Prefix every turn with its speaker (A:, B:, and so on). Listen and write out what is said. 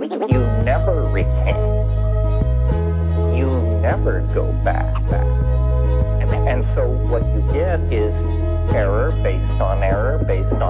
A: You never recant. You never go back. And so what you get is error based on error based on